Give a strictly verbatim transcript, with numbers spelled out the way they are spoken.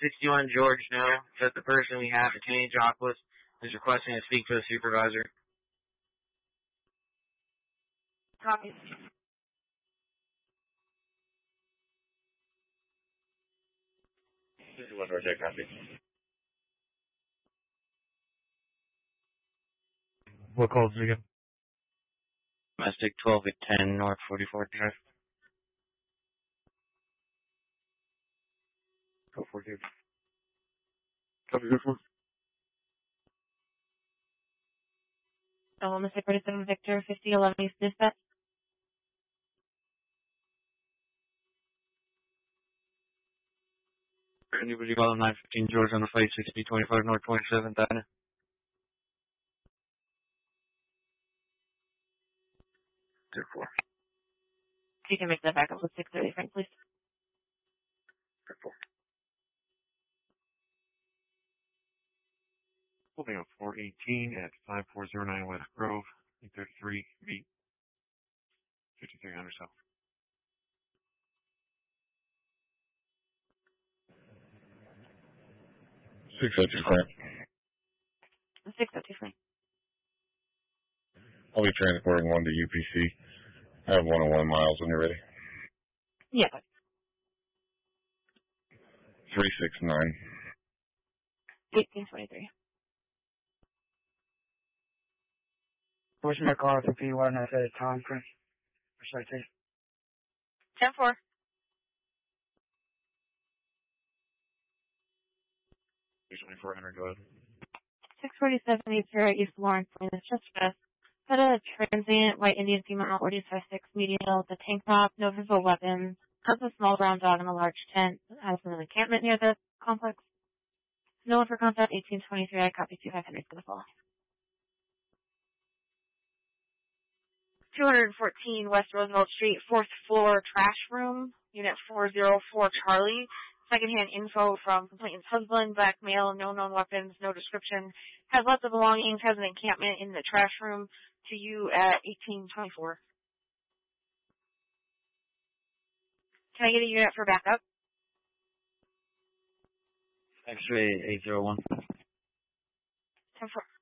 sixty-one George know that the person we have detaining Jockless is requesting to speak to a supervisor. Copy. sixty-one George, I copy. What calls it again? Domestic twelve at ten North forty-fourth Drive. Go for it. Copy this one. Oh, Mister forty-seven Victor, fifty eleven East Dispatch. Anybody call nine fifteen George on the flight sixty twenty-five North twenty-seventh Avenue? two four. You can make that back up with six thirty, Frank, please. two four. Holding up four eighteen at five four zero nine West Grove, eight thirty-three feet, fifty-three hundred south. six oh two, Frank. six oh two, Frank. I'll be transporting one to U P C. I have one oh one miles when you're ready. Yeah. three six nine. eighteen twenty-three. What's my car for P one? I said Tom Frank. Or should I take? ten four. twenty-four hundred, go ahead. six forty-seven East Zero East Lawrence Lane. It's just west. Had a transient white Indian female, forty five six, medium, with a tank top, no visible weapons. Has a small brown dog in a large tent. Has an encampment near the complex. No one for contact, eighteen twenty-three. I copy two five hundred for the fall. two fourteen West Roosevelt Street, fourth floor trash room, unit four oh four Charlie. Secondhand info from complainant's husband, black male, no known weapons, no description. Has lots of belongings, has an encampment in the trash room. To you at eighteen twenty-four. Can I get a unit for backup? X-ray eight oh one. ten four.